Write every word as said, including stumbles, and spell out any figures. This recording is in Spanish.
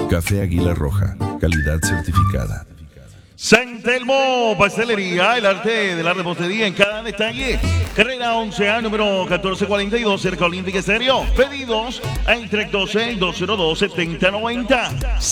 Café Águila Roja, calidad certificada. San Telmo Pastelería, el arte de la repostería en cada detalle. Carrera once A, número catorce cuarenta y dos, cerca Olímpica Estéreo. Pedidos al tres uno dos, dos cero dos, siete cero nueve cero.